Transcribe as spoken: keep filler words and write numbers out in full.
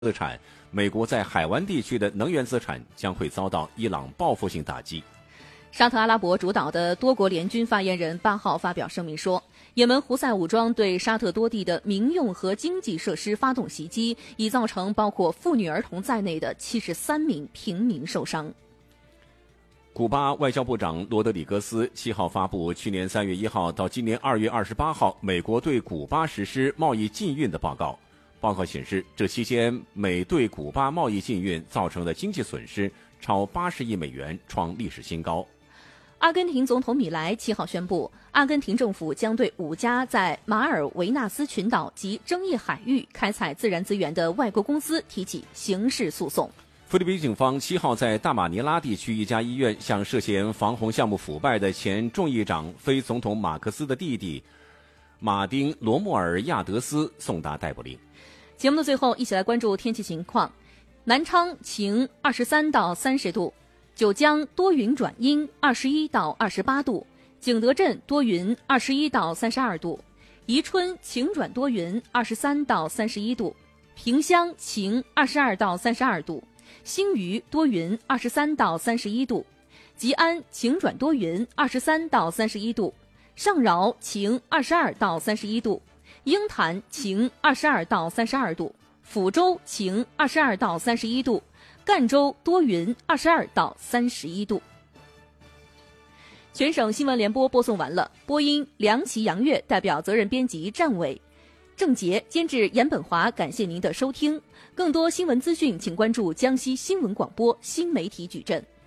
资产，美国在海湾地区的能源资产将会遭到伊朗报复性打击。 沙特阿拉伯主导的多国联军发言人八号发表声明说，也门胡塞武装对沙特多地的民用和经济设施发动袭击，已造成包括妇女儿童在内的七十三名平民受伤。 古巴外交部长罗德里格斯七号发布去年三月一号到今年二月二十八号美国对古巴实施贸易禁运的报告。报告显示，这期间美对古巴贸易禁运造成的经济损失超八十亿美元，创历史新高。 阿根廷总统米莱七号宣布，阿根廷政府将对五家在马尔维纳斯群岛及争议海域开采自然资源的外国公司提起刑事诉讼。 菲律宾警方七号在大马尼拉地区一家医院向涉嫌防洪项目腐败的前众议长非总统马克思的弟弟马丁·罗莫尔亚德斯送达逮捕令。 节目的最后，一起来关注天气情况。南昌晴二十三到三十度，九江多云转阴二十一到二十八度，景德镇多云二十一到三十二度，宜春晴转多云二十三到三十一度，萍乡晴二十二到三十二度，新余多云二十三到三十一度，吉安晴转多云二十三到三十一度，上饶晴二十二到三十一度，鹰潭晴二十二到三十二度，抚州晴二十二到三十一度，赣州多云二十二到三十一度。全省新闻联播播送完了，播音梁琦、杨月，代表责任编辑战伟、郑杰，监制严本华，感谢您的收听。更多新闻资讯，请关注江西新闻广播新媒体矩阵。